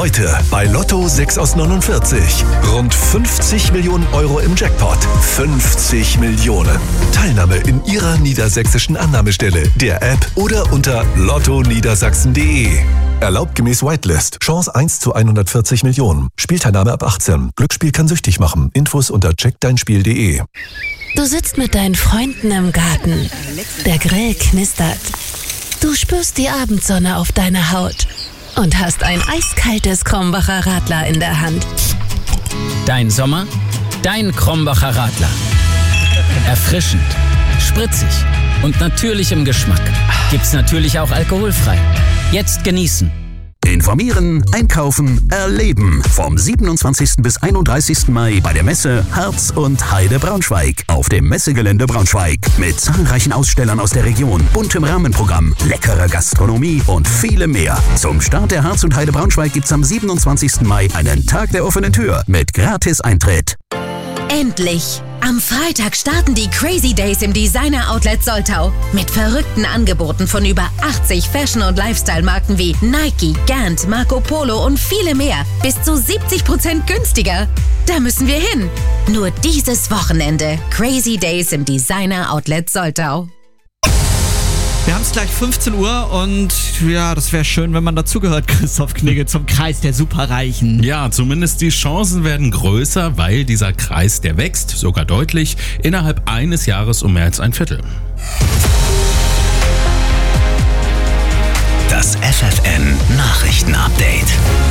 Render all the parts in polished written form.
Heute bei Lotto 6 aus 49. Rund 50 Millionen Euro im Jackpot. 50 Millionen. Teilnahme in Ihrer niedersächsischen Annahmestelle, der App oder unter lottoniedersachsen.de. Erlaubt gemäß Whitelist. Chance 1 zu 140 Millionen. Spielteilnahme ab 18. Glücksspiel kann süchtig machen. Infos unter checkdeinspiel.de. Du sitzt mit deinen Freunden im Garten. Der Grill knistert. Du spürst die Abendsonne auf deiner Haut und hast ein eiskaltes Krombacher Radler in der Hand. Dein Sommer, dein Krombacher Radler. Erfrischend, spritzig und natürlich im Geschmack. Gibt's natürlich auch alkoholfrei. Jetzt genießen. Informieren, einkaufen, erleben. Vom 27. bis 31. Mai bei der Messe Harz und Heide Braunschweig auf dem Messegelände Braunschweig. Mit zahlreichen Ausstellern aus der Region, buntem Rahmenprogramm, leckerer Gastronomie und viele mehr. Zum Start der Harz und Heide Braunschweig gibt's am 27. Mai einen Tag der offenen Tür mit Gratis-Eintritt. Endlich! Am Freitag starten die Crazy Days im Designer Outlet Soltau. Mit verrückten Angeboten von über 80 Fashion- und Lifestyle-Marken wie Nike, Gant, Marco Polo und viele mehr. Bis zu 70% günstiger. Da müssen wir hin. Nur dieses Wochenende. Crazy Days im Designer Outlet Soltau. Wir haben es gleich 15 Uhr und ja, das wäre schön, wenn man dazugehört, Christoph Knigge, zum Kreis der Superreichen. Ja, zumindest die Chancen werden größer, weil dieser Kreis, der wächst, sogar deutlich, innerhalb eines Jahres um mehr als ein Viertel. Das FFN Nachrichten-Update.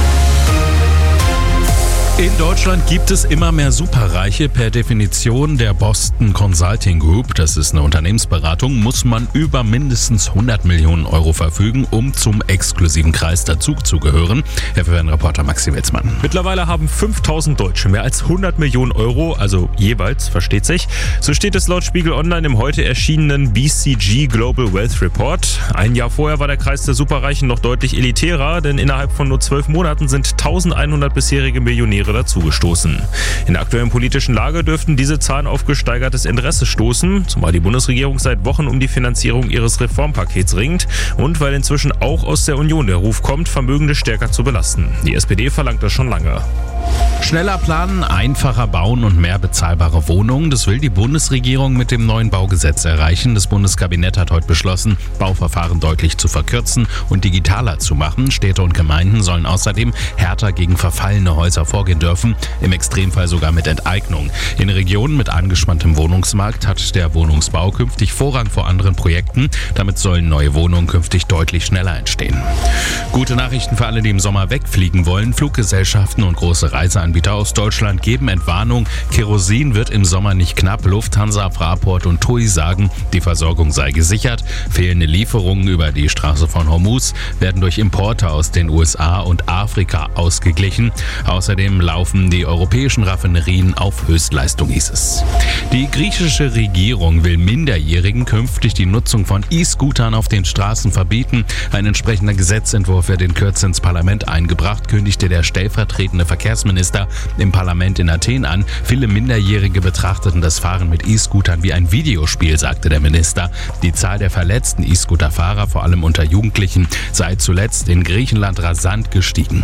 In Deutschland gibt es immer mehr Superreiche. Per Definition der Boston Consulting Group, das ist eine Unternehmensberatung, muss man über mindestens 100 Millionen Euro verfügen, um zum exklusiven Kreis dazugehören. FFN-Reporter Maxi Witzmann. Mittlerweile haben 5000 Deutsche mehr als 100 Millionen Euro, also jeweils, versteht sich. So steht es laut Spiegel Online im heute erschienenen BCG Global Wealth Report. Ein Jahr vorher war der Kreis der Superreichen noch deutlich elitärer, denn innerhalb von nur 12 Monaten sind 1100 bisherige Millionäre dazugestoßen. In der aktuellen politischen Lage dürften diese Zahlen auf gesteigertes Interesse stoßen, zumal die Bundesregierung seit Wochen um die Finanzierung ihres Reformpakets ringt und weil inzwischen auch aus der Union der Ruf kommt, Vermögende stärker zu belasten. Die SPD verlangt das schon lange. Schneller planen, einfacher bauen und mehr bezahlbare Wohnungen. Das will die Bundesregierung mit dem neuen Baugesetz erreichen. Das Bundeskabinett hat heute beschlossen, Bauverfahren deutlich zu verkürzen und digitaler zu machen. Städte und Gemeinden sollen außerdem härter gegen verfallene Häuser vorgehen dürfen, im Extremfall sogar mit Enteignung. In Regionen mit angespanntem Wohnungsmarkt hat der Wohnungsbau künftig Vorrang vor anderen Projekten. Damit sollen neue Wohnungen künftig deutlich schneller entstehen. Gute Nachrichten für alle, die im Sommer wegfliegen wollen. Fluggesellschaften und große Reiseanbieter aus Deutschland geben Entwarnung. Kerosin wird im Sommer nicht knapp. Lufthansa, Fraport und TUI sagen, die Versorgung sei gesichert. Fehlende Lieferungen über die Straße von Hormuz werden durch Importe aus den USA und Afrika ausgeglichen. Außerdem laufen die europäischen Raffinerien auf Höchstleistung, hieß es. Die griechische Regierung will Minderjährigen künftig die Nutzung von E-Scootern auf den Straßen verbieten. Ein entsprechender Gesetzentwurf wird in Kürze ins Parlament eingebracht, kündigte der stellvertretende Verkehrsminister im Parlament in Athen an. Viele Minderjährige betrachteten das Fahren mit E-Scootern wie ein Videospiel, sagte der Minister. Die Zahl der verletzten E-Scooter-Fahrer, vor allem unter Jugendlichen, sei zuletzt in Griechenland rasant gestiegen.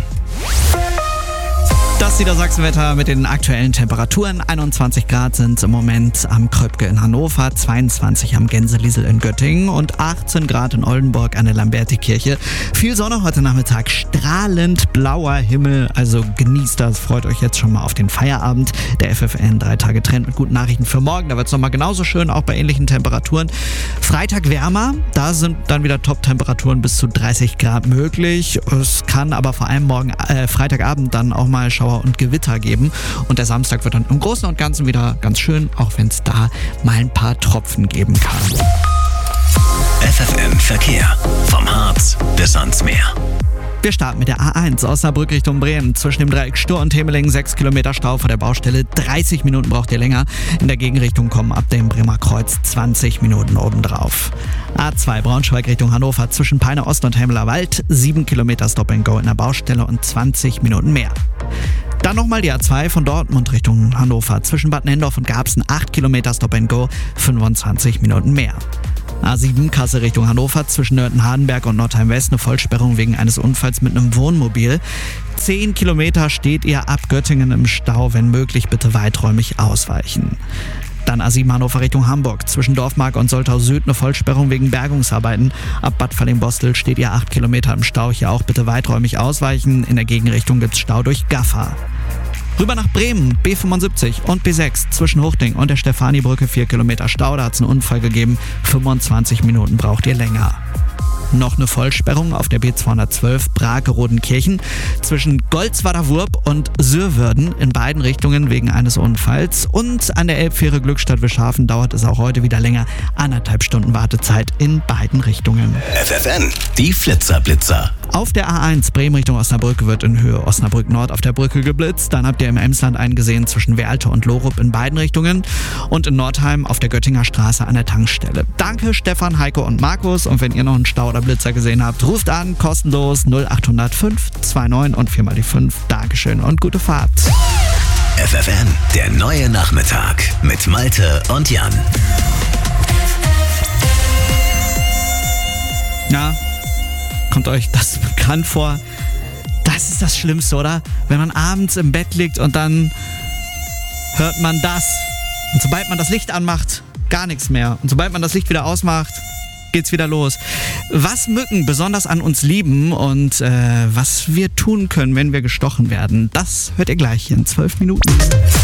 Das Niedersachsenwetter mit den aktuellen Temperaturen. 21 Grad sind es im Moment am Kröpke in Hannover, 22 am Gänseliesel in Göttingen und 18 Grad in Oldenburg an der Lambertikirche. Viel Sonne heute Nachmittag, strahlend blauer Himmel, also genießt das, freut euch jetzt schon mal auf den Feierabend. Der FFN 3 Tage Trend mit guten Nachrichten für morgen, da wird es nochmal genauso schön, auch bei ähnlichen Temperaturen. Freitag wärmer, da sind dann wieder Top-Temperaturen bis zu 30 Grad möglich. Es kann aber vor allem Freitagabend dann auch mal Schauer und Gewitter geben. Und der Samstag wird dann im Großen und Ganzen wieder ganz schön, auch wenn es da mal ein paar Tropfen geben kann. FFN Verkehr. Vom Harz bis ans Meer. Wir starten mit der A1 Osnabrück Richtung Bremen. Zwischen dem Dreieck Stur und Temeling 6 Kilometer Stau vor der Baustelle. 30 Minuten braucht ihr länger. In der Gegenrichtung kommen ab dem Bremer Kreuz 20 Minuten obendrauf. A2 Braunschweig Richtung Hannover. Zwischen Peine Ost und Hemmeler Wald 7 Kilometer Stop and Go in der Baustelle und 20 Minuten mehr. Dann nochmal die A2 von Dortmund Richtung Hannover. Zwischen Bad Nendorf und Garbsen 8 Kilometer Stop and Go, 25 Minuten mehr. A7 Kassel Richtung Hannover zwischen Nörten-Hardenberg und Nordheim-West eine Vollsperrung wegen eines Unfalls mit einem Wohnmobil. 10 Kilometer steht ihr ab Göttingen im Stau, wenn möglich bitte weiträumig ausweichen. Dann A7 Hannover Richtung Hamburg. Zwischen Dorfmark und Soltau Süd eine Vollsperrung wegen Bergungsarbeiten. Ab Bad Falling-Bostel steht ihr 8 Kilometer im Stau. Hier auch bitte weiträumig ausweichen. In der Gegenrichtung gibt's Stau durch Gaffa. Rüber nach Bremen, B75 und B6 zwischen Hochding und der Stefanibrücke 4 Kilometer Stau. Da hat es einen Unfall gegeben. 25 Minuten braucht ihr länger. Noch eine Vollsperrung auf der B212 Brake-Rodenkirchen zwischen Goldswader-Wurp und Sürwürden in beiden Richtungen wegen eines Unfalls. Und an der Elbfähre Glückstadt-Wischhafen dauert es auch heute wieder länger. 1,5 Stunden Wartezeit in beiden Richtungen. FFN, die Flitzer-Blitzer. Auf der A1 Bremen Richtung Osnabrück wird in Höhe Osnabrück Nord auf der Brücke geblitzt. Dann habt ihr im Emsland einen gesehen zwischen Werlte und Lorup in beiden Richtungen. Und in Nordheim auf der Göttinger Straße an der Tankstelle. Danke Stefan, Heiko und Markus. Und wenn ihr noch einen Stau oder Blitzer gesehen habt, ruft an, kostenlos 0800 529 und 4 mal die 5. Dankeschön und gute Fahrt. FFN, der neue Nachmittag mit Malte und Jan. Ja, kommt euch das bekannt vor? Das ist das Schlimmste, oder? Wenn man abends im Bett liegt und dann hört man das. Und sobald man das Licht anmacht, gar nichts mehr. Und sobald man das Licht wieder ausmacht, geht's wieder los. Was Mücken besonders an uns lieben und was wir tun können, wenn wir gestochen werden, das hört ihr gleich in 12 Minuten.